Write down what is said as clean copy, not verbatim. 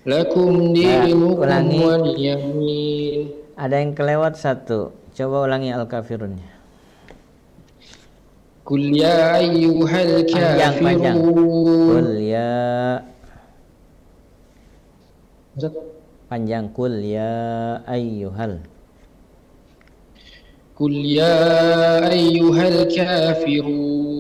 Lakum Nah, dinukum ulangi. waliyamin. Ada yang kelewat satu. Coba ulangi al-kafirunnya. Qul ya ayyuhal Panjang. kafirun. Kul ya. Ustaz. Panjang. Kul ya ayyuhal. Qul ya ayyuhal kafirun.